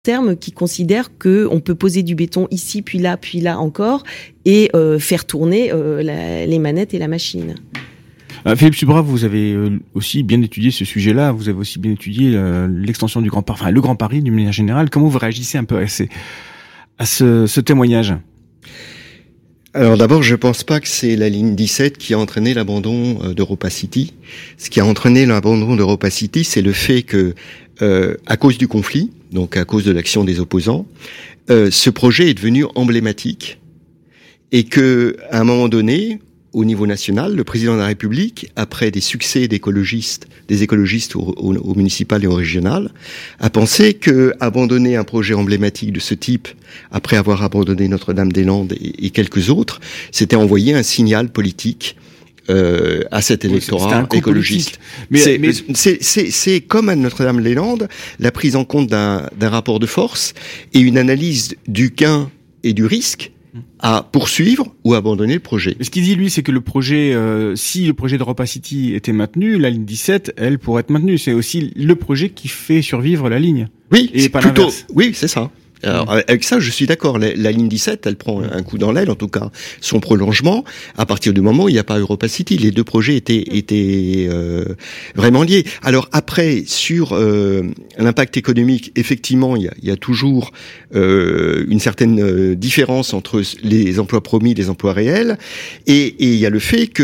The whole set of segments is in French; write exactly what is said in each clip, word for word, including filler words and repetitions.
terme qui considère que on peut poser du béton ici, puis là, puis là encore, et euh, faire tourner euh, la, les manettes et la machine. Euh, Philippe Subra, vous avez euh, aussi bien étudié ce sujet-là. Vous avez aussi bien étudié euh, l'extension du Grand Paris, enfin le Grand Paris d'une manière générale. Comment vous réagissez un peu à, ces, à ce, ce témoignage ? Alors d'abord, je pense pas que c'est la ligne dix-sept qui a entraîné l'abandon d'Europa City. Ce qui a entraîné l'abandon d'Europa City, c'est le fait que, euh, à cause du conflit, donc à cause de l'action des opposants, euh, ce projet est devenu emblématique et que, à un moment donné, au niveau national, le président de la République, après des succès d'écologistes, des écologistes au, au, au municipal et au régional, a pensé que abandonner un projet emblématique de ce type, après avoir abandonné Notre-Dame-des-Landes et, et quelques autres, c'était envoyer un signal politique euh, à cet électorat oui, écologiste. Mais, c'est, mais... C'est, c'est, c'est comme à Notre-Dame-des-Landes, la prise en compte d'un, d'un rapport de force et une analyse du gain et du risque à poursuivre ou abandonner le projet. Mais ce qu'il dit, lui, c'est que le projet, euh, si le projet d'Europa City était maintenu, la ligne dix-sept, elle pourrait être maintenue. C'est aussi le projet qui fait survivre la ligne. Oui, et pas plutôt. L'inverse. Oui, c'est ça. Alors, avec ça, je suis d'accord. La, la ligne dix-sept, elle prend un coup dans l'aile, en tout cas, son prolongement, à partir du moment où il n'y a pas Europa City. Les deux projets étaient, étaient euh, vraiment liés. Alors après, sur euh, l'impact économique, effectivement, il y a, il y a toujours euh, une certaine euh, différence entre les emplois promis et les emplois réels. Et, et il y a le fait que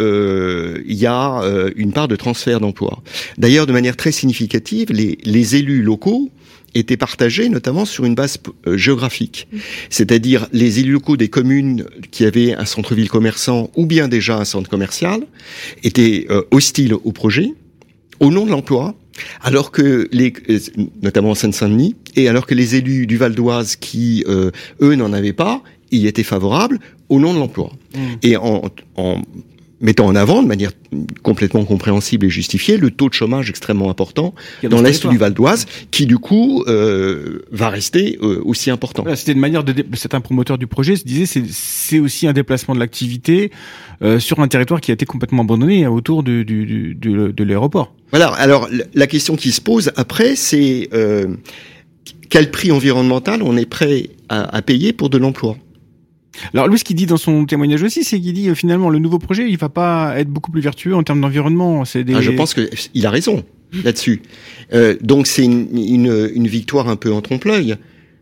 euh, il y a euh, une part de transfert d'emplois. D'ailleurs, de manière très significative, les, les élus locaux étaient partagés notamment sur une base euh, géographique. C'est-à-dire les élus locaux des communes qui avaient un centre-ville commerçant ou bien déjà un centre commercial étaient euh, hostiles au projet au nom de l'emploi, alors que les, notamment en Seine-Saint-Denis, et alors que les élus du Val d'Oise qui, euh, eux, n'en avaient pas, y étaient favorables au nom de l'emploi. Mmh. Et en, en mettant en avant, de manière complètement compréhensible et justifiée, le taux de chômage extrêmement important dans l'est du Val d'Oise, qui du coup euh, va rester euh, aussi important. Voilà, c'était une manière de, dé... certains promoteurs du projet se disaient c'est c'est aussi un déplacement de l'activité euh, sur un territoire qui a été complètement abandonné autour du, du, du, du de l'aéroport. Voilà. Alors la question qui se pose après, c'est euh, quel prix environnemental on est prêt à, à payer pour de l'emploi. Alors lui, ce qu'il dit dans son témoignage aussi, c'est qu'il dit euh, finalement le nouveau projet, il va pas être beaucoup plus vertueux en termes d'environnement. C'est des... ah, je pense que il a raison là-dessus. Euh, donc c'est une, une, une victoire un peu en trompe-l'œil.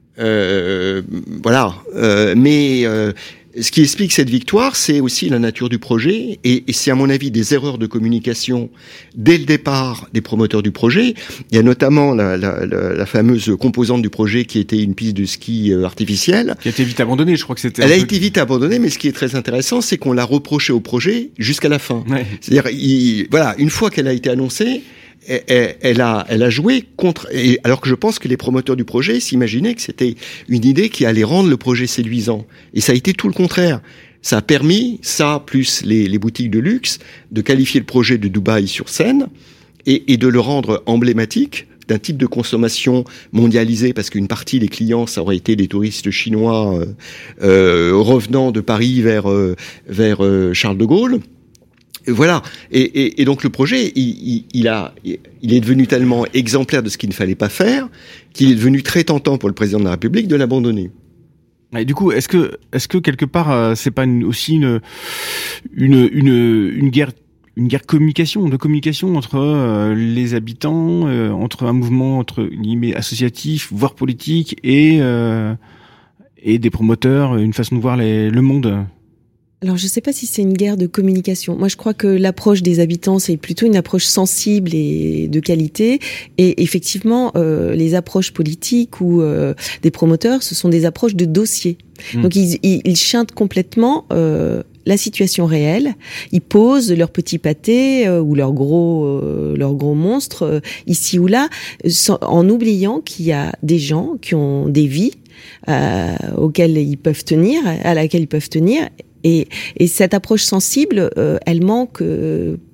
Euh, voilà. Euh, mais euh, ce qui explique cette victoire, c'est aussi la nature du projet, et, et c'est à mon avis des erreurs de communication dès le départ des promoteurs du projet. Il y a notamment la, la, la, la fameuse composante du projet qui était une piste de ski artificielle. Qui a été vite abandonnée, je crois que c'était... Elle a peu... été vite abandonnée, mais ce qui est très intéressant, c'est qu'on l'a reproché au projet jusqu'à la fin. Ouais. C'est-à-dire, il, voilà, une fois qu'elle a été annoncée, Elle, elle a, elle a joué contre. Et alors que je pense que les promoteurs du projet s'imaginaient que c'était une idée qui allait rendre le projet séduisant. Et ça a été tout le contraire. Ça a permis, ça plus les, les boutiques de luxe, de qualifier le projet de Dubaï sur Seine et, et de le rendre emblématique d'un type de consommation mondialisée, parce qu'une partie des clients, ça aurait été des touristes chinois euh, euh, revenant de Paris vers euh, vers euh, Charles de Gaulle. Voilà, et, et, et donc le projet, il, il, il a, il est devenu tellement exemplaire de ce qu'il ne fallait pas faire qu'il est devenu très tentant pour le président de la République de l'abandonner. Et du coup, est-ce que, est-ce que quelque part, euh, c'est pas une, aussi une, une, une, une guerre, une guerre communication, de communication entre euh, les habitants, euh, entre un mouvement entre guillemets associatif, voire politique, et euh, et des promoteurs, une façon de voir les, le monde? Alors, je ne sais pas si c'est une guerre de communication. Moi, je crois que l'approche des habitants, c'est plutôt une approche sensible et de qualité. Et effectivement, euh, les approches politiques ou euh, des promoteurs, ce sont des approches de dossier. Mmh. Donc, ils, ils, ils chantent complètement euh, la situation réelle. Ils posent leur petit pâté euh, ou leur gros, euh, leur gros monstre euh, ici ou là, sans, en oubliant qu'il y a des gens qui ont des vies euh, auxquelles ils peuvent tenir, à laquelle ils peuvent tenir. Et, et cette approche sensible, euh, elle manque euh,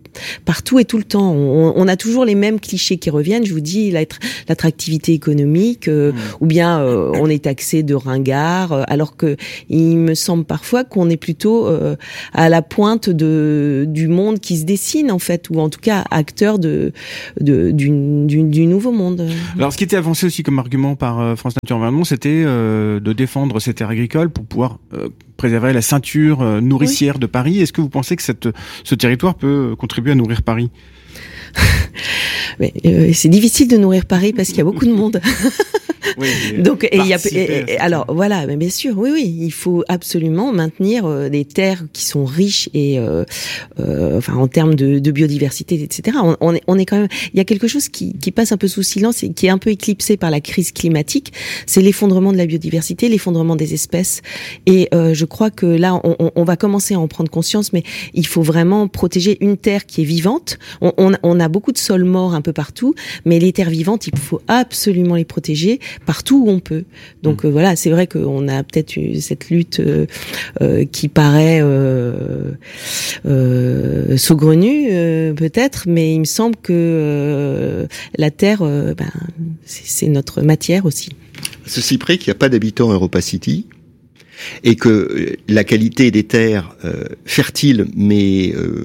partout et tout le temps. On, on a toujours les mêmes clichés qui reviennent. Je vous dis l'attractivité économique, euh, mmh. ou bien euh, on est taxé de ringard, euh, alors que il me semble parfois qu'on est plutôt euh, à la pointe de du monde qui se dessine en fait, ou en tout cas acteur de, de du, du, du nouveau monde. Alors, ce qui était avancé aussi comme argument par euh, France Nature Environnement, c'était euh, de défendre ces terres agricoles pour pouvoir euh, préserver la ceinture euh, nourricière oui. de Paris. Est-ce que vous pensez que cette, ce territoire peut contribuer à nourrir Paris ? Mais euh, c'est difficile de nourrir Paris parce qu'il y a beaucoup de monde. Oui, donc et il y a et, et, alors voilà, mais bien sûr, oui oui, il faut absolument maintenir euh, des terres qui sont riches et euh, euh, enfin en termes de, de biodiversité, et cetera. On, on est on est quand même, il y a quelque chose qui qui passe un peu sous silence et qui est un peu éclipsé par la crise climatique, c'est l'effondrement de la biodiversité, l'effondrement des espèces. Et euh, je crois que là on, on, on va commencer à en prendre conscience, mais il faut vraiment protéger une terre qui est vivante. On, on, on a beaucoup de sols morts un peu partout, mais les terres vivantes, il faut absolument les protéger partout où on peut. Donc mmh. euh, voilà, c'est vrai qu'on a peut-être eu cette lutte euh, euh, qui paraît euh, euh, saugrenue euh, peut-être, mais il me semble que euh, la terre, euh, ben, c'est, c'est notre matière aussi. Ceci près qu'il n'y a pas d'habitants à Europa City et que la qualité des terres euh, fertiles mais euh,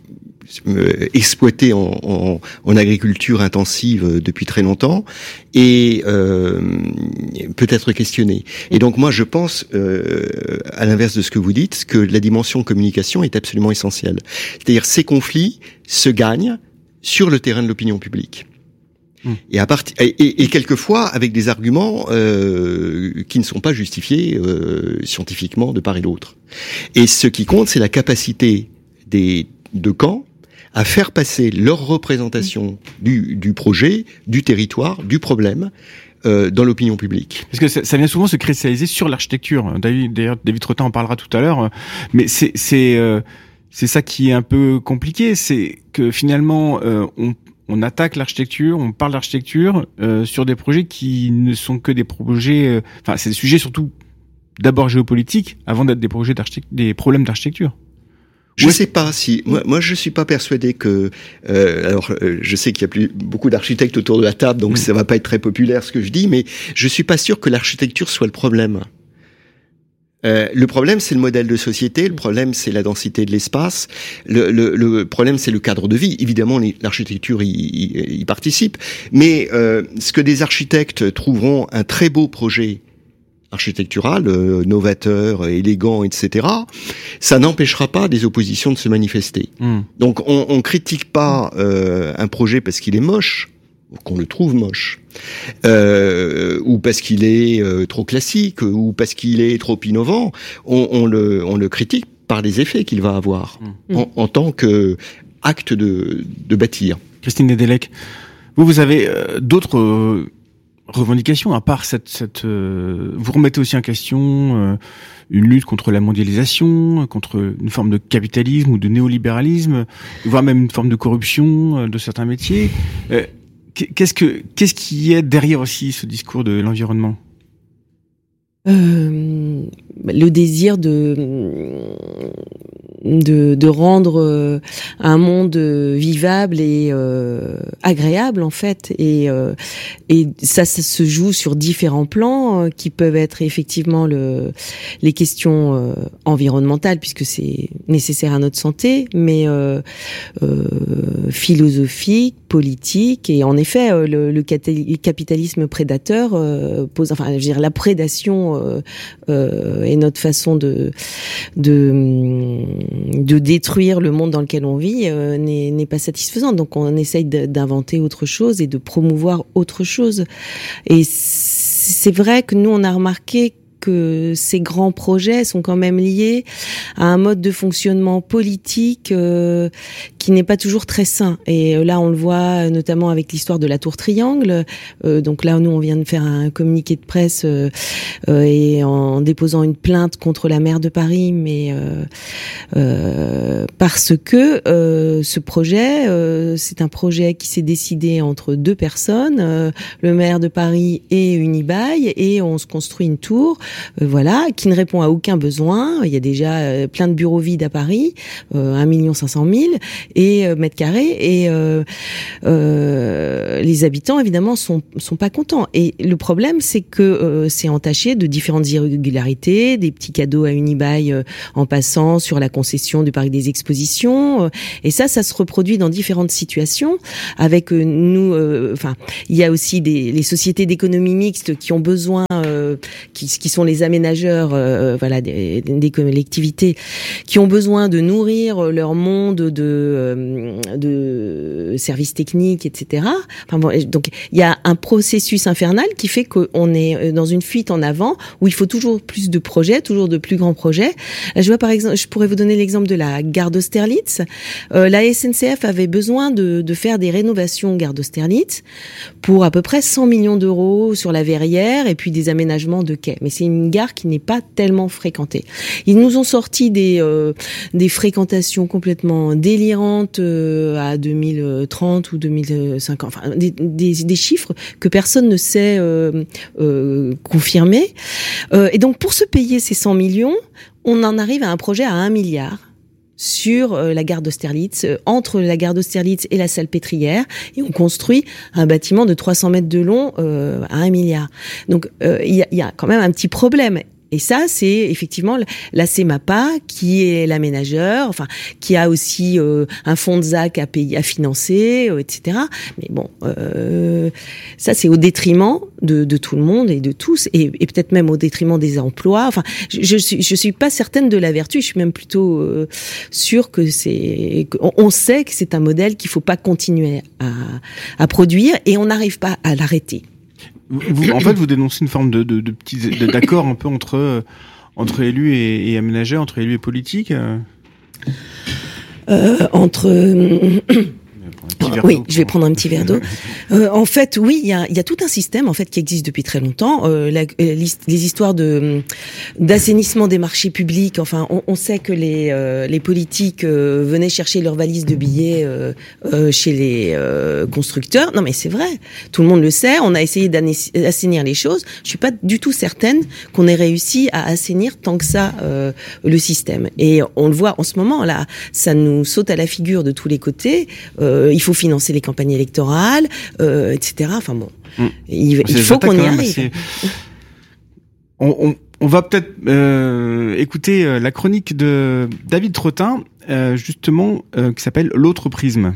Euh, exploité en, en, en agriculture intensive depuis très longtemps et euh, peut être questionné. Et donc moi je pense, euh, à l'inverse de ce que vous dites, que la dimension communication est absolument essentielle. C'est-à-dire ces conflits se gagnent sur le terrain de l'opinion publique. Mmh. Et, à part- et, et, et quelquefois avec des arguments euh, qui ne sont pas justifiés euh, scientifiquement de part et d'autre. Et ce qui compte, c'est la capacité des deux camps à faire passer leur représentation du, du projet, du territoire, du problème, euh, dans l'opinion publique. Parce que ça, ça vient souvent se cristalliser sur l'architecture. D'ailleurs, David Trottin en parlera tout à l'heure. Mais c'est c'est euh, c'est ça qui est un peu compliqué, c'est que finalement euh, on on attaque l'architecture, on parle d'architecture euh, sur des projets qui ne sont que des projets. Euh, enfin, c'est des sujets surtout d'abord géopolitiques avant d'être des projets d'architecture, des problèmes d'architecture. Je ne sais pas si moi, moi je suis pas persuadé que euh, alors euh, je sais qu'il y a plus beaucoup d'architectes autour de la table, donc mmh. ça va pas être très populaire ce que je dis, mais je suis pas sûr que l'architecture soit le problème. Euh, le problème, c'est le modèle de société. Le problème, c'est la densité de l'espace. Le, le, le problème, c'est le cadre de vie. Évidemment, les, l'architecture y, y, y participe, mais euh, ce que des architectes trouveront un très beau projet architectural, euh, novateur, élégant, et cetera, ça n'empêchera pas des oppositions de se manifester. Mmh. Donc, on, on critique pas euh, un projet parce qu'il est moche, ou qu'on le trouve moche, euh, ou parce qu'il est euh, trop classique, ou parce qu'il est trop innovant. On, on le, on le critique par les effets qu'il va avoir mmh. en, en tant que acte de, de bâtir. Christine Nedelec, vous, vous avez euh, d'autres euh, revendications à part cette, cette euh, vous remettez aussi en question euh, une lutte contre la mondialisation, contre une forme de capitalisme ou de néolibéralisme, voire même une forme de corruption euh, de certains métiers. Euh, qu'est-ce que qu'est-ce qui est derrière aussi ce discours de l'environnement ? Euh, le désir de de, de rendre euh, un monde vivable et euh, agréable en fait, et euh, et ça, ça se joue sur différents plans euh, qui peuvent être effectivement le les questions euh, environnementales puisque c'est nécessaire à notre santé, mais euh, euh, philosophique, politique, et en effet euh, le, le capitalisme prédateur euh, pose, enfin je veux dire la prédation euh, euh, et notre façon de de de détruire le monde dans lequel on vit euh, n'est, n'est pas satisfaisante. Donc on essaye de, d'inventer autre chose et de promouvoir autre chose. Et c'est vrai que nous on a remarqué que ces grands projets sont quand même liés à un mode de fonctionnement politique euh, qui n'est pas toujours très sain. Et là, on le voit notamment avec l'histoire de la Tour Triangle. Euh, donc là, nous, on vient de faire un communiqué de presse euh, euh, et en déposant une plainte contre la maire de Paris, mais euh, euh, parce que euh, ce projet, euh, c'est un projet qui s'est décidé entre deux personnes, euh, le maire de Paris et Unibail, et on se construit une tour euh, voilà, qui ne répond à aucun besoin. Il y a déjà euh, plein de bureaux vides à Paris, euh, un million cinq cent mille et euh, mètres carrés, et euh, euh, les habitants évidemment sont sont pas contents. Et le problème, c'est que euh, c'est entaché de différentes irrégularités, des petits cadeaux à Unibail euh, en passant sur la concession du parc des expositions, euh, et ça, ça se reproduit dans différentes situations. Avec euh, nous, enfin, euh, il y a aussi des les sociétés d'économie mixte qui ont besoin, euh, qui, qui sont les aménageurs, euh, voilà, des, des collectivités, qui ont besoin de nourrir leur monde de euh, de services techniques, et cetera. Enfin bon, donc il y a un processus infernal qui fait qu'on est dans une fuite en avant où il faut toujours plus de projets, toujours de plus grands projets. Là, je vois par exemple, je pourrais vous donner l'exemple de la gare d'Austerlitz. Euh, la S N C F avait besoin de, de faire des rénovations gare d'Austerlitz pour à peu près cent millions d'euros sur la Verrière et puis des aménagements de quais. Mais c'est une gare qui n'est pas tellement fréquentée. Ils nous ont sorti des euh, des fréquentations complètement délirantes euh, à deux mille trente ou deux mille cinquante, enfin des, des, des chiffres que personne ne sait euh, euh, confirmer. Euh, et donc pour se payer ces cent millions, on en arrive à un projet à un milliard. Sur euh, la gare d'Austerlitz, euh, entre la gare d'Austerlitz et la Salpêtrière, et on construit un bâtiment de trois cents mètres de long euh, à un milliard. Donc il euh, y, a, y a quand même un petit problème. Et ça, c'est effectivement la CEMAPA qui est l'aménageur, enfin qui a aussi euh, un fonds de Z A C à payer, à financer, euh, et cetera. Mais bon, euh, ça c'est au détriment de, de tout le monde et de tous, et, et peut-être même au détriment des emplois. Enfin, je, je suis, je suis pas certaine de la vertu. Je suis même plutôt euh, sûre que c'est, on, on sait que c'est un modèle qu'il faut pas continuer à, à produire, et on n'arrive pas à l'arrêter. Vous, en fait, vous dénoncez une forme de, de, de petits d'accord un peu entre euh, entre élus et, et aménageurs, entre élus et politiques. Euh... Euh, entre oui, je vais prendre un petit verre d'eau. Euh, en fait, oui, il y a, il y a tout un système en fait qui existe depuis très longtemps. Euh, la, les histoires de d'assainissement des marchés publics. Enfin, on, on sait que les euh, les politiques euh, venaient chercher leurs valises de billets euh, euh, chez les euh, constructeurs. Non, mais c'est vrai. Tout le monde le sait. On a essayé d'assainir les choses. Je suis pas du tout certaine qu'on ait réussi à assainir tant que ça euh, le système. Et on le voit en ce moment là. Ça nous saute à la figure de tous les côtés. Euh, il faut financer les campagnes électorales, euh, et cetera. Enfin bon, mmh. il, il faut qu'on y arrive. C'est... On, on, on va peut-être euh, écouter euh, la chronique de David Trottin, euh, justement, euh, qui s'appelle L'autre prisme.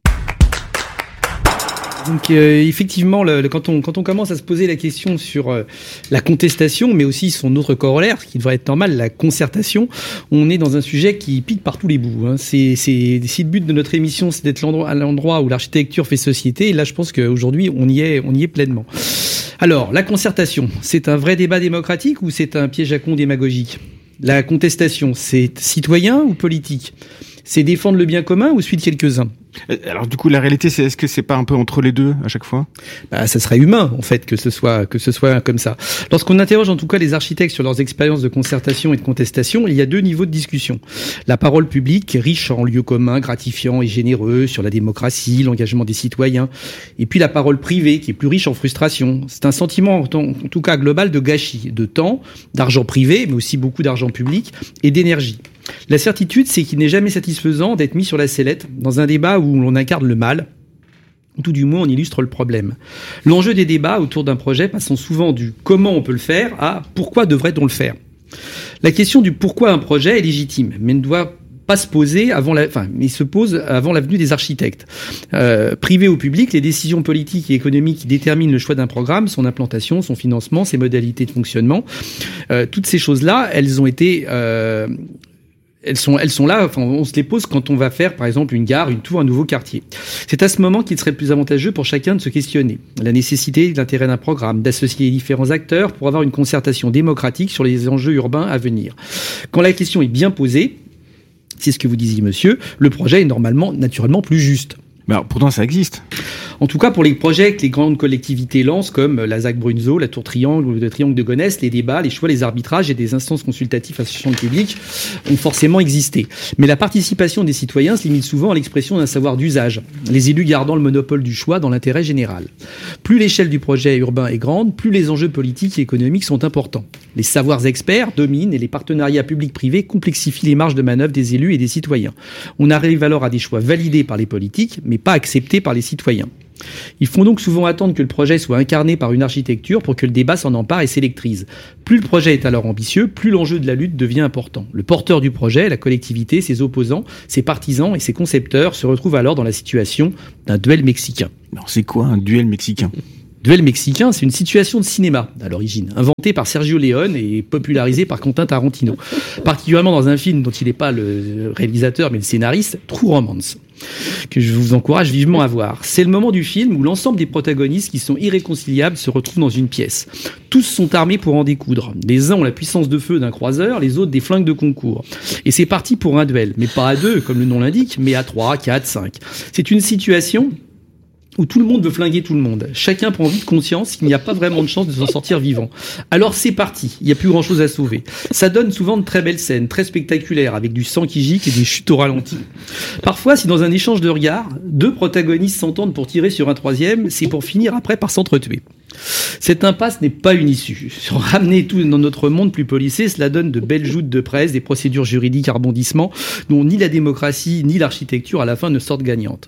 Donc euh, effectivement, le, le, quand on quand on commence à se poser la question sur euh, la contestation, mais aussi son autre corollaire, ce qui devrait être normal, la concertation, on est dans un sujet qui pique par tous les bouts. Hein. C'est c'est si le but de notre émission, c'est d'être l'endroit, à l'endroit où l'architecture fait société. Et là, je pense qu'aujourd'hui, on y est, on y est pleinement. Alors, la concertation, c'est un vrai débat démocratique ou c'est un piège à con démagogique ? La contestation, c'est citoyen ou politique ? C'est défendre le bien commun ou celui de quelques-uns ? Alors du coup, la réalité, c'est est-ce que c'est pas un peu entre les deux à chaque fois ? Bah, ça serait humain en fait que ce soit que ce soit comme ça. Lorsqu'on interroge en tout cas les architectes sur leurs expériences de concertation et de contestation, il y a deux niveaux de discussion. La parole publique, riche en lieux communs, gratifiants et généreux sur la démocratie, l'engagement des citoyens, et puis la parole privée qui est plus riche en frustration. C'est un sentiment en tout cas global de gâchis, de temps, d'argent privé, mais aussi beaucoup d'argent public et d'énergie. La certitude, c'est qu'il n'est jamais satisfaisant d'être mis sur la sellette dans un débat où l'on incarne le mal, ou tout du moins on illustre le problème. L'enjeu des débats autour d'un projet passant souvent du « comment on peut le faire » à « pourquoi devrait-on le faire ». La question du pourquoi un projet est légitime, mais ne doit pas se poser avant la, enfin, mais se pose avant la venue des architectes. Euh, privé ou public, les décisions politiques et économiques qui déterminent le choix d'un programme, son implantation, son financement, ses modalités de fonctionnement, euh, toutes ces choses-là, elles ont été euh, Elles sont, elles sont là, enfin, on se les pose quand on va faire, par exemple, une gare, une tour, un nouveau quartier. C'est à ce moment qu'il serait le plus avantageux pour chacun de se questionner. La nécessité et l'intérêt d'un programme, d'associer les différents acteurs pour avoir une concertation démocratique sur les enjeux urbains à venir. Quand la question est bien posée, c'est ce que vous disiez, monsieur, le projet est normalement, naturellement plus juste. Mais alors, pourtant, ça existe. En tout cas, pour les projets que les grandes collectivités lancent, comme la Z A C Brunzeau, la Tour Triangle ou le Triangle de Gonesse, les débats, les choix, les arbitrages et des instances consultatives associant le public ont forcément existé. Mais la participation des citoyens se limite souvent à l'expression d'un savoir d'usage, les élus gardant le monopole du choix dans l'intérêt général. Plus l'échelle du projet urbain est grande, plus les enjeux politiques et économiques sont importants. Les savoirs experts dominent et les partenariats publics-privés complexifient les marges de manœuvre des élus et des citoyens. On arrive alors à des choix validés par les politiques, mais pas acceptés par les citoyens. Ils font donc souvent attendre que le projet soit incarné par une architecture pour que le débat s'en empare et s'électrise. Plus le projet est alors ambitieux, plus l'enjeu de la lutte devient important. Le porteur du projet, la collectivité, ses opposants, ses partisans et ses concepteurs se retrouvent alors dans la situation d'un duel mexicain. Alors c'est quoi un duel mexicain ? Duel mexicain, c'est une situation de cinéma, à l'origine, inventée par Sergio Leone et popularisée par Quentin Tarantino, particulièrement dans un film dont il n'est pas le réalisateur mais le scénariste, True Romance, que je vous encourage vivement à voir. C'est le moment du film où l'ensemble des protagonistes qui sont irréconciliables se retrouvent dans une pièce. Tous sont armés pour en découdre. Les uns ont la puissance de feu d'un croiseur, les autres des flingues de concours. Et c'est parti pour un duel, mais pas à deux, comme le nom l'indique, mais à trois, quatre, cinq. C'est une situation où tout le monde veut flinguer tout le monde. Chacun prend vite conscience qu'il n'y a pas vraiment de chance de s'en sortir vivant. Alors c'est parti, il n'y a plus grand-chose à sauver. Ça donne souvent de très belles scènes, très spectaculaires, avec du sang qui gicle et des chutes au ralenti. Parfois, si dans un échange de regards, deux protagonistes s'entendent pour tirer sur un troisième, c'est pour finir après par s'entretuer. Cette impasse n'est pas une issue. Sur ramener tout dans notre monde plus policé, cela donne de belles joutes de presse, des procédures juridiques à rebondissement, dont ni la démocratie ni l'architecture à la fin ne sortent gagnantes.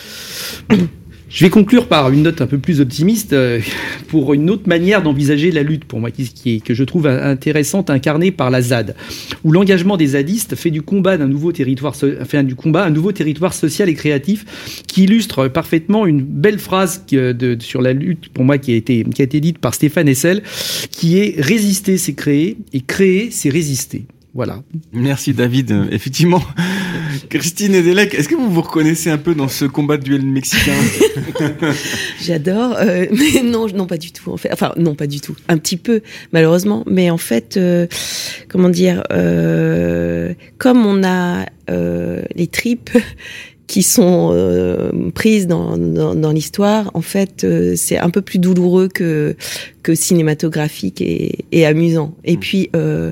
Je vais conclure par une note un peu plus optimiste euh, pour une autre manière d'envisager la lutte, pour moi, qui, qui est, que je trouve intéressante, incarnée par la Z A D, où l'engagement des zadistes fait du combat d'un nouveau territoire, fait du combat un nouveau territoire social et créatif, qui illustre parfaitement une belle phrase de, de, sur la lutte, pour moi, qui a été, qui a été dite par Stéphane Hessel, qui est « résister, c'est créer, et créer, c'est résister ». Voilà. Merci David. Effectivement, Christine Edelec, est-ce que vous vous reconnaissez un peu dans ce combat de duel mexicain ? J'adore, euh, mais non, non pas du tout. En fait, enfin non pas du tout. Un petit peu, malheureusement, mais en fait, euh, comment dire, euh, comme on a euh, les tripes qui sont euh, prises dans, dans, dans l'histoire, en fait, euh, c'est un peu plus douloureux que que cinématographique et, et amusant. Et puis, euh,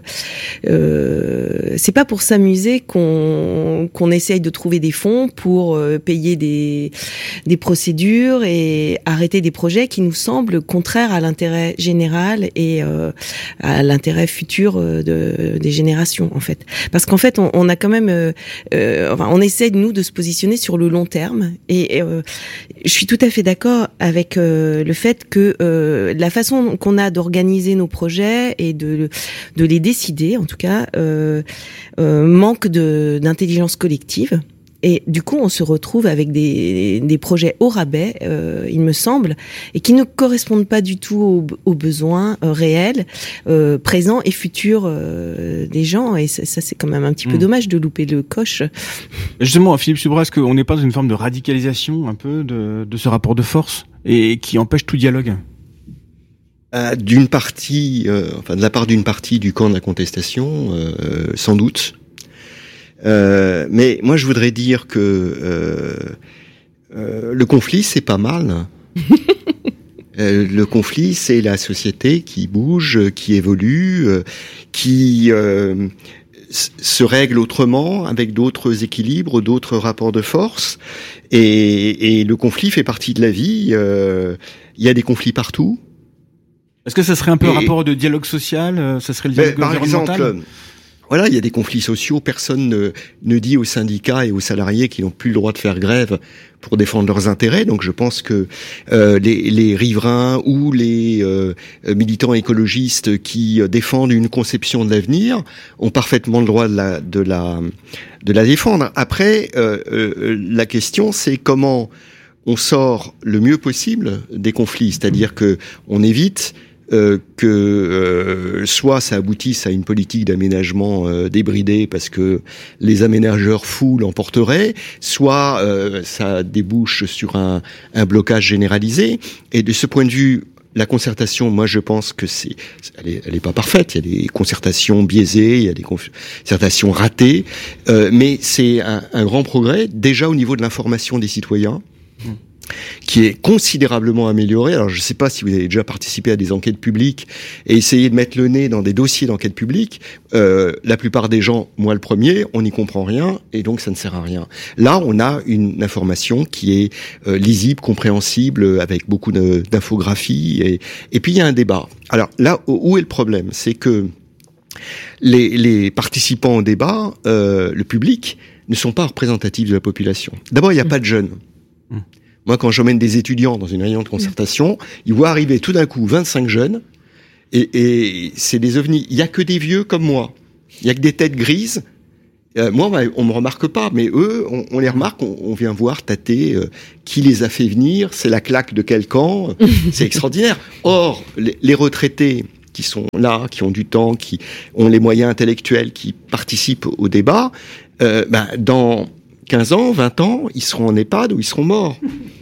euh, c'est pas pour s'amuser qu'on qu'on essaye de trouver des fonds pour euh, payer des des procédures et arrêter des projets qui nous semblent contraires à l'intérêt général et euh, à l'intérêt futur de des générations, en fait. Parce qu'en fait, on, on a quand même, euh, euh, enfin, on essaie nous de se positionner sur le long terme. Et euh, je suis tout à fait d'accord avec euh, le fait que euh, la façon qu'on a d'organiser nos projets et de de les décider, en tout cas, euh, euh, manque de d'intelligence collective. Et du coup, on se retrouve avec des, des projets au rabais, euh, il me semble, et qui ne correspondent pas du tout aux, aux besoins euh, réels, euh, présents et futurs euh, des gens. Et ça, ça, c'est quand même un petit mmh. peu dommage de louper le coche. Justement, Philippe Subra, est-ce qu'on n'est pas dans une forme de radicalisation un peu de, de ce rapport de force et qui empêche tout dialogue ? Euh, d'une partie, euh, enfin de la part d'une partie du camp de la contestation, euh, sans doute. Euh, mais moi, je voudrais dire que euh, euh, le conflit, c'est pas mal. euh, le conflit, c'est la société qui bouge, qui évolue, euh, qui euh, se règle autrement, avec d'autres équilibres, d'autres rapports de force. Et, et le conflit fait partie de la vie. Euh, il y a des conflits partout. Est-ce que ça serait un peu et, un rapport de dialogue social ? Ça serait le dialogue ben, environnemental ? Par exemple, voilà, il y a des conflits sociaux. Personne ne, ne dit aux syndicats et aux salariés qu'ils n'ont plus le droit de faire grève pour défendre leurs intérêts. Donc, je pense que euh, les, les riverains ou les euh, militants écologistes qui défendent une conception de l'avenir ont parfaitement le droit de la de la de la défendre. Après, euh, euh, la question, c'est comment on sort le mieux possible des conflits, c'est-à-dire que on évite Euh, que euh, soit ça aboutisse à une politique d'aménagement euh, débridée parce que les aménageurs fous l'emporteraient, soit euh, ça débouche sur un, un blocage généralisé. Et de ce point de vue, la concertation, moi je pense que c'est, elle est, elle est pas parfaite. Il y a des concertations biaisées, il y a des concertations ratées, euh, mais c'est un, un grand progrès déjà au niveau de l'information des citoyens. qui est considérablement amélioré. Alors, je ne sais pas si vous avez déjà participé à des enquêtes publiques et essayé de mettre le nez dans des dossiers d'enquête publique. Euh, la plupart des gens, moi le premier, on n'y comprend rien et donc ça ne sert à rien. Là, on a une information qui est euh, lisible, compréhensible, avec beaucoup de, d'infographies et, et puis il y a un débat. Alors là, où est le problème ? C'est que les, les participants au débat, euh, le public, ne sont pas représentatifs de la population. D'abord, il n'y a mmh. pas de jeunes. Mmh. Moi, quand j'emmène des étudiants dans une réunion de concertation, ils voient arriver tout d'un coup vingt-cinq jeunes, et, et c'est des ovnis. Il y a que des vieux comme moi. Il y a que des têtes grises. Euh, moi, on me remarque pas, mais eux, on, on les remarque. On, on vient voir, tâter, euh, qui les a fait venir. C'est la claque de quel camp. C'est extraordinaire. Or, les, les retraités qui sont là, qui ont du temps, qui ont les moyens intellectuels, qui participent au débat, euh, ben, dans quinze ans, vingt ans, ils seront en EHPAD ou ils seront morts.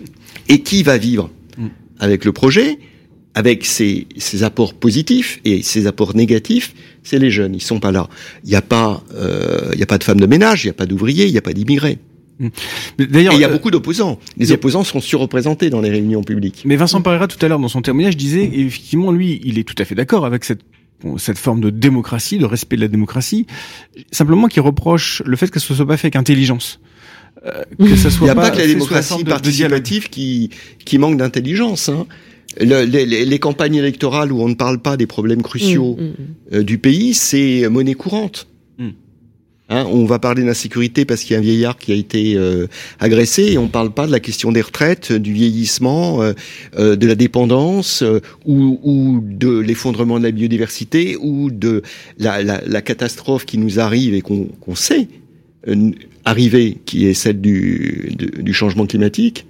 Et qui va vivre avec le projet, avec ses, ses apports positifs et ses apports négatifs? C'est les jeunes, ils sont pas là. Il n'y a pas, euh, il y a pas de femmes de ménage, il n'y a pas d'ouvriers, il n'y a pas d'immigrés. D'ailleurs, et il y a euh, beaucoup d'opposants. Les opposants sont surreprésentés dans les réunions publiques. Mais Vincent Pereira, tout à l'heure, dans son témoignage, disait, et effectivement, lui, il est tout à fait d'accord avec cette cette forme de démocratie, de respect de la démocratie, simplement qu'il reproche le fait que ce soit pas fait avec intelligence. Euh, que ça soit il n'y a pas, pas que la démocratie participative qui, qui manque d'intelligence. Hein. Le, les, les campagnes électorales où on ne parle pas des problèmes cruciaux mmh, mmh. Euh, du pays, c'est monnaie courante. Mmh. Hein, on va parler d'insécurité parce qu'il y a un vieillard qui a été euh, agressé, et on ne parle pas de la question des retraites, du vieillissement, euh, euh, de la dépendance, euh, ou, ou de l'effondrement de la biodiversité, ou de la, la, la catastrophe qui nous arrive et qu'on, qu'on sait euh, arriver, qui est celle du, du, du changement climatique.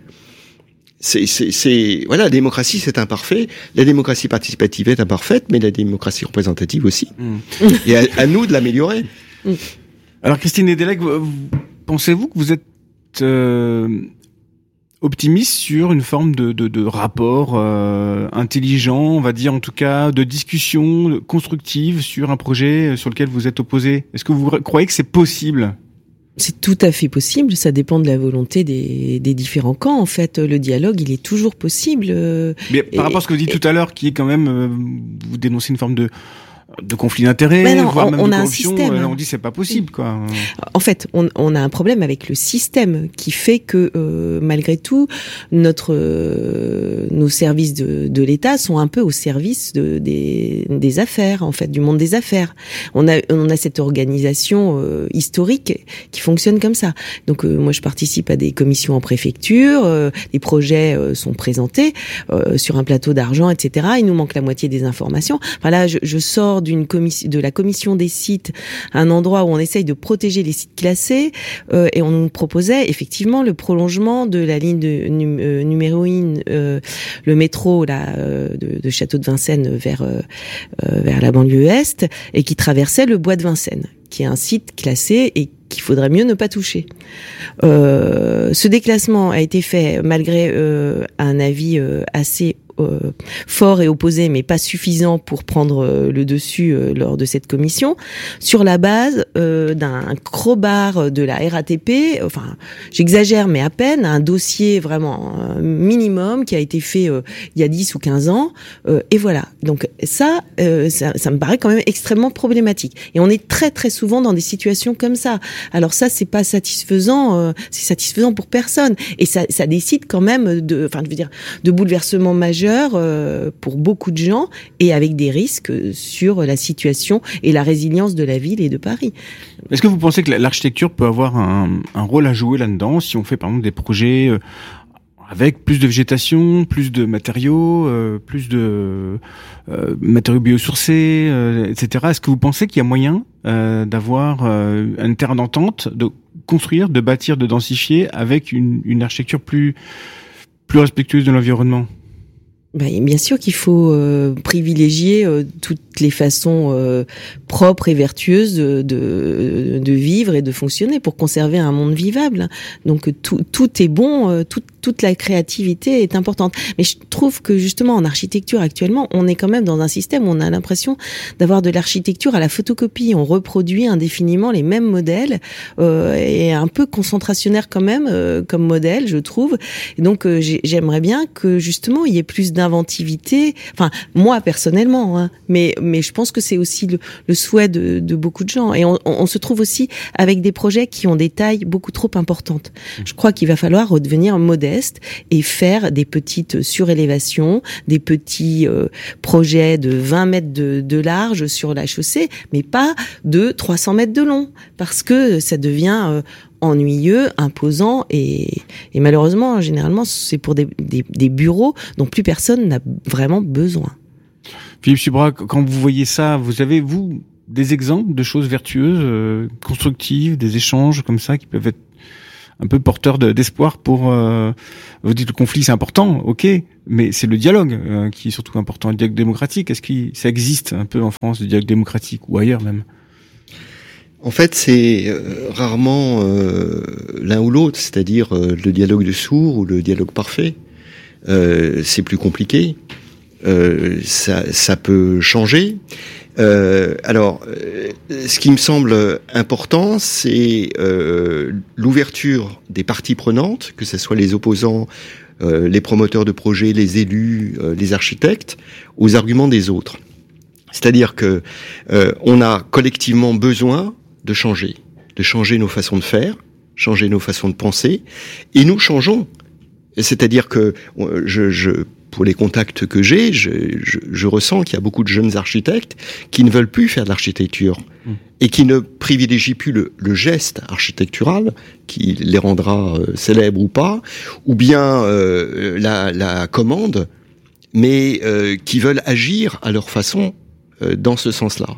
C'est, c'est, c'est, voilà, la démocratie, c'est imparfait. La démocratie participative est imparfaite, mais la démocratie représentative aussi. Mmh. Et à, à nous de l'améliorer. Mmh. Alors, Christine Nedelec, pensez-vous que vous êtes euh, optimiste sur une forme de, de, de rapport euh, intelligent, on va dire en tout cas, de discussion constructive sur un projet sur lequel vous êtes opposé? Est-ce que vous croyez que c'est possible? C'est tout à fait possible, ça dépend de la volonté des, des différents camps. En fait, le dialogue, il est toujours possible. Mais par et, rapport à ce que vous dites et... tout à l'heure, qui est quand même, euh, vous dénoncez une forme de de conflit d'intérêts, non, voire on, même on de a corruption. Un système. Euh, on dit c'est pas possible, quoi. En fait, on, on a un problème avec le système qui fait que euh, malgré tout, notre euh, nos services de, de l'État sont un peu au service de, des, des affaires, en fait, du monde des affaires. On a on a cette organisation euh, historique qui fonctionne comme ça. Donc euh, moi, je participe à des commissions en préfecture, euh, les projets euh, sont présentés euh, sur un plateau d'argent, et cetera. Il nous manque la moitié des informations. Enfin là, je, je sors d'une commission, de la commission des sites, un endroit où on essaye de protéger les sites classés, euh, et on nous proposait effectivement le prolongement de la ligne de num, euh, numéro un, euh, le métro là euh, de, de Château de Vincennes vers euh, vers la banlieue est, et qui traversait le bois de Vincennes, qui est un site classé et qu'il faudrait mieux ne pas toucher. Euh, ce déclassement a été fait malgré euh, un avis euh, assez Euh, fort et opposé, mais pas suffisant pour prendre euh, le dessus euh, lors de cette commission, sur la base euh, d'un crowbar de la R A T P, enfin, j'exagère, mais à peine, un dossier vraiment euh, minimum qui a été fait euh, il y a dix ou quinze ans, euh, et voilà. Donc ça, euh, ça, ça me paraît quand même extrêmement problématique. Et on est très très souvent dans des situations comme ça. Alors ça, c'est pas satisfaisant, euh, c'est satisfaisant pour personne. Et ça, ça décide quand même de, enfin, je veux dire, de bouleversements majeurs pour beaucoup de gens, et avec des risques sur la situation et la résilience de la ville et de Paris. Est-ce que vous pensez que l'architecture peut avoir un, un rôle à jouer là-dedans, si on fait par exemple des projets avec plus de végétation, plus de matériaux, euh, plus de euh, matériaux biosourcés, euh, et cetera. Est-ce que vous pensez qu'il y a moyen euh, d'avoir euh, une terre d'entente, de construire, de bâtir, de densifier avec une, une architecture plus plus respectueuse de l'environnement? Ben, bien sûr qu'il faut euh, privilégier euh, toutes toutes les façons euh, propres et vertueuses de, de de vivre et de fonctionner pour conserver un monde vivable. Donc tout tout est bon, euh, tout, toute la créativité est importante. Mais je trouve que justement en architecture actuellement, on est quand même dans un système où on a l'impression d'avoir de l'architecture à la photocopie. On reproduit indéfiniment les mêmes modèles euh, et un peu concentrationnaire quand même euh, comme modèle, je trouve. Et donc euh, j'aimerais bien que justement il y ait plus d'inventivité. Enfin moi personnellement, hein, mais mais je pense que c'est aussi le, le souhait de, de beaucoup de gens. Et on, on, on se trouve aussi avec des projets qui ont des tailles beaucoup trop importantes. Je crois qu'il va falloir redevenir modeste et faire des petites surélévations, des petits euh, projets de vingt mètres de, de large sur la chaussée, mais pas de trois cents mètres de long, parce que ça devient euh, ennuyeux, imposant, et, et malheureusement, généralement, c'est pour des, des, des bureaux dont plus personne n'a vraiment besoin. Philippe Subra, quand vous voyez ça, vous avez, vous, des exemples de choses vertueuses, euh, constructives, des échanges comme ça qui peuvent être un peu porteurs de, d'espoir pour... Euh, vous dites le conflit c'est important, ok, mais c'est le dialogue euh, qui est surtout important, le dialogue démocratique. Est-ce que ça existe un peu en France, le dialogue démocratique, ou ailleurs même ? En fait, c'est euh, rarement euh, l'un ou l'autre, c'est-à-dire euh, le dialogue de sourds ou le dialogue parfait. Euh, c'est plus compliqué. Euh, ça, ça peut changer. Euh, alors, euh, ce qui me semble important, c'est euh, l'ouverture des parties prenantes, que ce soit les opposants, euh, les promoteurs de projets, les élus, euh, les architectes, aux arguments des autres. C'est-à-dire que euh, on a collectivement besoin de changer, de changer nos façons de faire, changer nos façons de penser, et nous changeons. C'est-à-dire que je, je pour les contacts que j'ai, je, je, je ressens qu'il y a beaucoup de jeunes architectes qui ne veulent plus faire de l'architecture mmh. et qui ne privilégient plus le, le geste architectural qui les rendra euh, célèbres ou pas, ou bien euh, la, la commande, mais euh, qui veulent agir à leur façon euh, dans ce sens-là.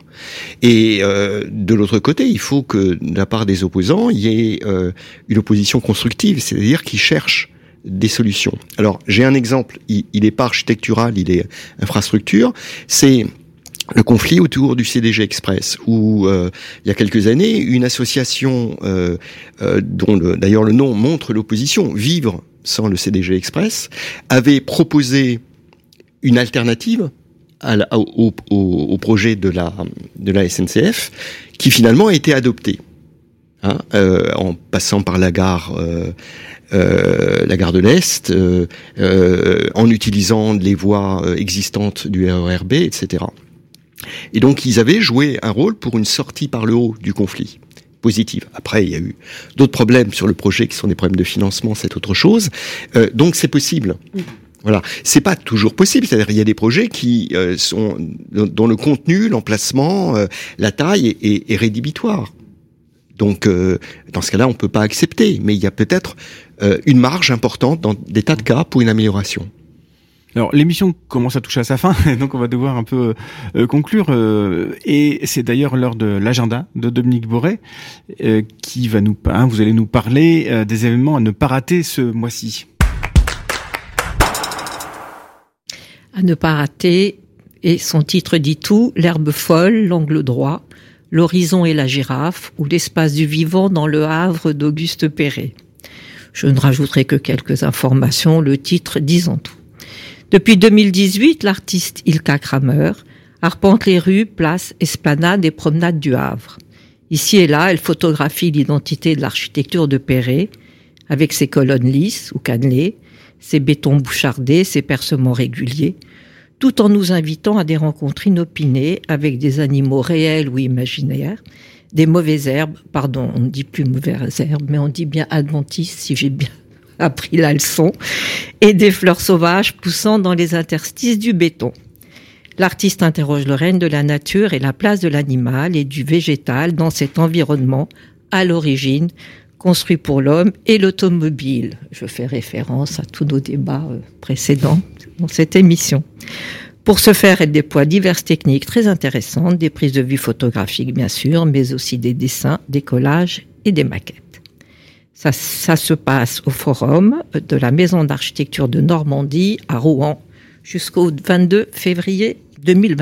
Et euh, de l'autre côté, il faut que de la part des opposants, il y ait euh, une opposition constructive, c'est-à-dire qu'ils cherchent des solutions. Alors, j'ai un exemple, il, il est pas architectural, il est infrastructure, c'est le conflit autour du C D G Express, où euh, il y a quelques années, une association euh, euh, dont le, d'ailleurs le nom montre l'opposition, Vivre sans le C D G Express, avait proposé une alternative à la, au, au, au projet de la, de la S N C F, qui finalement a été adopté. Hein, euh, en passant par la gare, euh, euh, la gare de l'Est, euh, euh, en utilisant les voies existantes du R E R B, et cetera. Et donc ils avaient joué un rôle pour une sortie par le haut du conflit, positive. Après, il y a eu d'autres problèmes sur le projet qui sont des problèmes de financement, c'est autre chose. Euh, donc c'est possible. Mmh. Voilà, c'est pas toujours possible. C'est-à-dire, il y a des projets qui euh, sont dont le contenu, l'emplacement, euh, la taille est, est, est rédhibitoire. Donc, euh, dans ce cas-là, on peut pas accepter. Mais il y a peut-être euh, une marge importante dans des tas de cas pour une amélioration. Alors, l'émission commence à toucher à sa fin, donc on va devoir un peu euh, conclure. Euh, et c'est d'ailleurs l'heure de l'agenda de Dominique Boré, euh, qui va nous, hein, vous allez nous parler euh, des événements à ne pas rater ce mois-ci. À ne pas rater, et son titre dit tout, l'herbe folle, l'angle droit, l'horizon et la girafe, ou l'espace du vivant dans le Havre d'Auguste Perret. Je ne rajouterai que quelques informations, le titre disant tout. Depuis deux mille dix-huit, l'artiste Ilka Kramer arpente les rues, places, esplanades et promenades du Havre. Ici et là, elle photographie l'identité de l'architecture de Perret, avec ses colonnes lisses ou cannelées, ses bétons bouchardés, ses percements réguliers, tout en nous invitant à des rencontres inopinées avec des animaux réels ou imaginaires, des mauvaises herbes, pardon, on ne dit plus mauvaises herbes, mais on dit bien adventices, si j'ai bien appris la leçon, et des fleurs sauvages poussant dans les interstices du béton. L'artiste interroge le règne de la nature et la place de l'animal et du végétal dans cet environnement, à l'origine, construit pour l'homme et l'automobile. Je fais référence à tous nos débats précédents dans cette émission. Pour ce faire, elle déploie diverses techniques très intéressantes, des prises de vue photographiques bien sûr, mais aussi des dessins, des collages et des maquettes. Ça, ça se passe au forum de la Maison d'architecture de Normandie à Rouen jusqu'au vingt-deux février deux mille vingt-deux.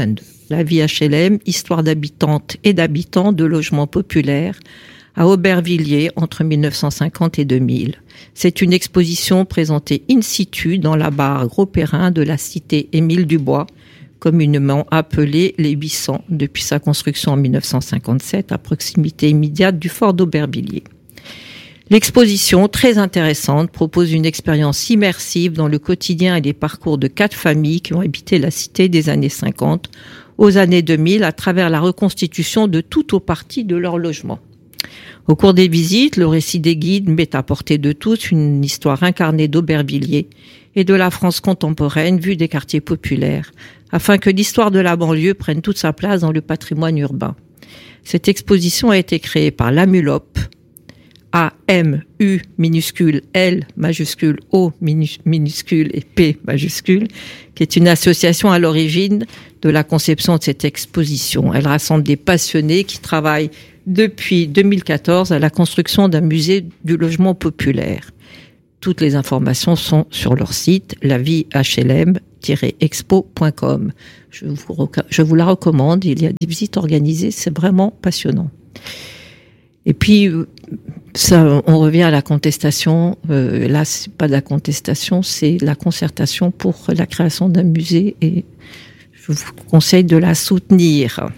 La vie H L M, histoire d'habitantes et d'habitants de logements populaires à Aubervilliers entre mille neuf cent cinquante et deux mille. C'est une exposition présentée in situ dans la barre Gros Perrin de la cité Émile Dubois, communément appelée les huit cents depuis sa construction en mille neuf cent cinquante-sept à proximité immédiate du fort d'Aubervilliers. L'exposition, très intéressante, propose une expérience immersive dans le quotidien et les parcours de quatre familles qui ont habité la cité des années cinquante aux années deux mille à travers la reconstitution de tout ou partie de leur logement. Au cours des visites, le récit des guides met à portée de tous une histoire incarnée d'Aubervilliers et de la France contemporaine vue des quartiers populaires, afin que l'histoire de la banlieue prenne toute sa place dans le patrimoine urbain. Cette exposition a été créée par l'AMULOP, A M U minuscule L majuscule O minuscule et P majuscule, qui est une association à l'origine de la conception de cette exposition. Elle rassemble des passionnés qui travaillent depuis deux mille quatorze à la construction d'un musée du logement populaire. Toutes les informations sont sur leur site la vie H L M tiret expo point com. Je vous, je vous la recommande, il y a des visites organisées, c'est vraiment passionnant. Et puis, ça, on revient à la contestation. Euh, là, c'est pas de la contestation, c'est la concertation pour la création d'un musée et je vous conseille de la soutenir.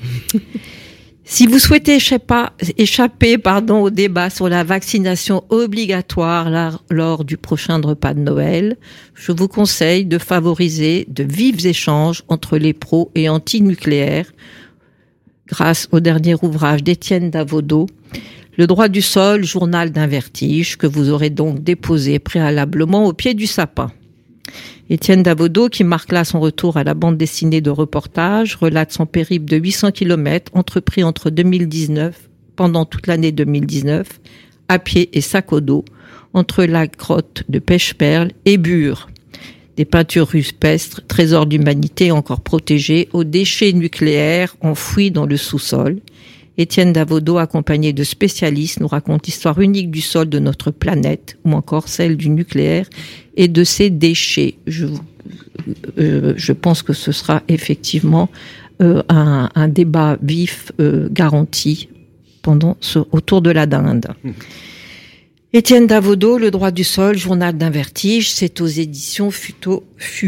Si vous souhaitez échapper, échapper pardon, au débat sur la vaccination obligatoire là, lors du prochain repas de Noël, je vous conseille de favoriser de vifs échanges entre les pros et anti-nucléaires grâce au dernier ouvrage d'Étienne Davodo, Le droit du sol, journal d'un vertige, que vous aurez donc déposé préalablement au pied du sapin. Étienne Davodo, qui marque là son retour à la bande dessinée de reportage, relate son périple de huit cents kilomètres entrepris entre deux mille dix-neuf, pendant toute l'année deux mille dix-neuf, à pied et sac au dos, entre la grotte de Pêche-Perle et Bure. Des peintures rupestres, trésors d'humanité encore protégés, aux déchets nucléaires enfouis dans le sous-sol. Étienne Davodo, accompagné de spécialistes, nous raconte l'histoire unique du sol de notre planète, ou encore celle du nucléaire et de ses déchets. Je, euh, je pense que ce sera effectivement euh, un, un débat vif euh, garanti pendant ce, autour de la dinde. Mmh. Étienne Davodo, Le droit du sol, journal d'un vertige, c'est aux éditions Futo,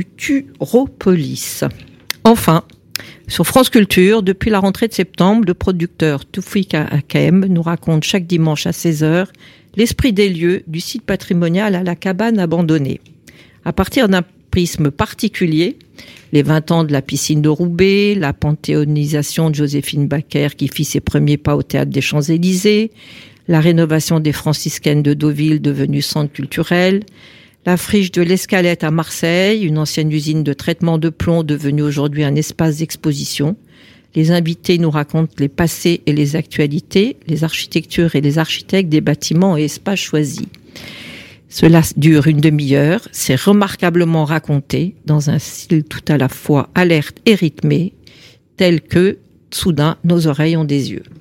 Futuropolis. Enfin, sur France Culture, depuis la rentrée de septembre, le producteur Toufik Hakem nous raconte chaque dimanche à seize heures l'esprit des lieux du site patrimonial à la cabane abandonnée. À partir d'un prisme particulier, les vingt ans de la piscine de Roubaix, la panthéonisation de Joséphine Baker qui fit ses premiers pas au théâtre des Champs-Élysées, la rénovation des franciscaines de Deauville devenue centre culturel, la friche de l'Escalette à Marseille, une ancienne usine de traitement de plomb devenue aujourd'hui un espace d'exposition. Les invités nous racontent les passés et les actualités, les architectures et les architectes des bâtiments et espaces choisis. Cela dure une demi-heure, c'est remarquablement raconté dans un style tout à la fois alerte et rythmé, tel que, soudain, nos oreilles ont des yeux.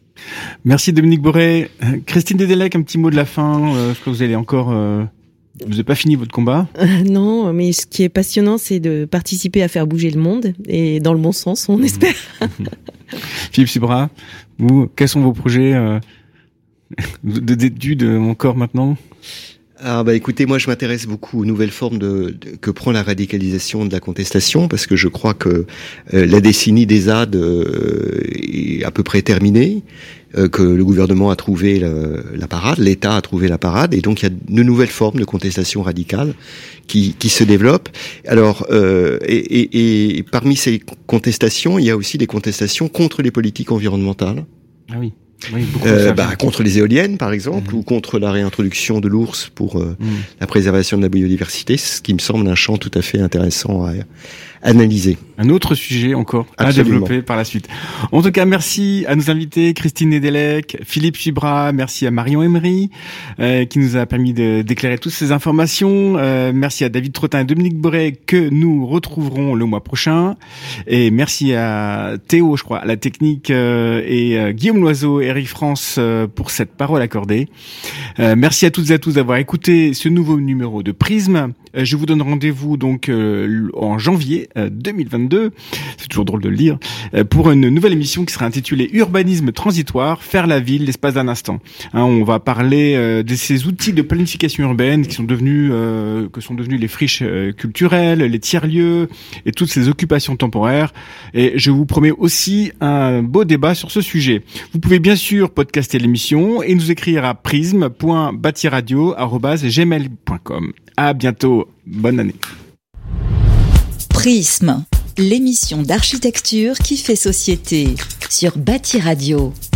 Merci Dominique Boré. Christine Dédélec, un petit mot de la fin. Euh, je crois que vous allez encore... Euh... Vous n'avez pas fini votre combat ? euh, Non, mais ce qui est passionnant, c'est de participer à faire bouger le monde, et dans le bon sens, on mmh. espère. Philippe Subra, vous, quels sont vos projets euh, d'études encore maintenant ? Ah bah écoutez, moi je m'intéresse beaucoup aux nouvelles formes de, de que prend la radicalisation de la contestation, parce que je crois que euh, la décennie des Z A D euh, est à peu près terminée, euh, que le gouvernement a trouvé le, la parade, l'État a trouvé la parade, et donc il y a de nouvelles formes de contestation radicale qui, qui se développent. Alors, euh, et, et, et parmi ces contestations, il y a aussi des contestations contre les politiques environnementales. Ah oui. Oui, euh, bah, contre les éoliennes, par exemple, mmh. ou contre la réintroduction de l'ours pour euh, mmh. la préservation de la biodiversité, ce qui me semble un champ tout à fait intéressant à analyser. Un autre sujet encore Absolument. à développer par la suite. En tout cas, merci à nos invités, Christine Dédélec, Philippe Subra, merci à Marion Emery, euh, qui nous a permis de, d'éclairer toutes ces informations. Euh, merci à David Trottin et Dominique Boré, que nous retrouverons le mois prochain. Et merci à Théo, je crois, à la technique, euh, et euh, Guillaume Loiseau et Eric France euh, pour cette parole accordée. Euh, merci à toutes et à tous d'avoir écouté ce nouveau numéro de Prisme. Je vous donne rendez-vous donc euh, en janvier euh, deux mille vingt-deux, c'est toujours drôle de le lire, euh, pour une nouvelle émission qui sera intitulée Urbanisme transitoire, faire la ville l'espace d'un instant. Hein, on va parler euh, de ces outils de planification urbaine qui sont devenus, euh, que sont devenus les friches euh, culturelles, les tiers-lieux et toutes ces occupations temporaires. Et je vous promets aussi un beau débat sur ce sujet. Vous pouvez bien sûr podcaster l'émission et nous écrire à prisme point bâtiradio arobase gmail point com. À bientôt. Bonne année. Prisme, l'émission d'architecture qui fait société sur Bâti Radio.